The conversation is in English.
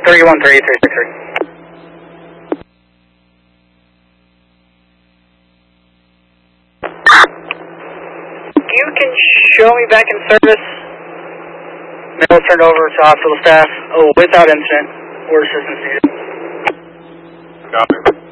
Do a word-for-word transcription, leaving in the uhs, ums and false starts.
three one three three six three. You can show me back in service. Mail turned over to hospital staff. Oh, without incident or assistance needed. Copy.